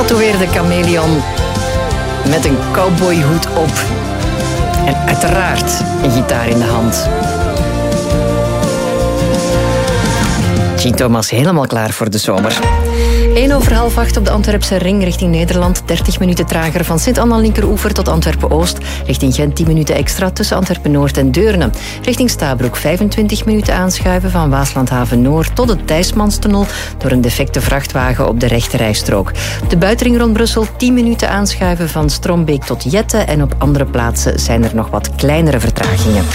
getatoeëerde chameleon met een cowboyhoed op. En uiteraard een gitaar in de hand. Jean Thomas helemaal klaar voor de zomer. 7:01 op de Antwerpse ring richting Nederland. 30 minuten trager van Sint-Anna linkeroever tot Antwerpen-Oost. Richting Gent 10 minuten extra tussen Antwerpen-Noord en Deurne. Richting Stabroek 25 minuten aanschuiven van Waaslandhaven-Noord tot het Thijsmanstunnel door een defecte vrachtwagen op de rechterrijstrook. Op de buitenring rond Brussel 10 minuten aanschuiven van Strombeek tot Jette en op andere plaatsen zijn er nog wat kleinere vertragingen.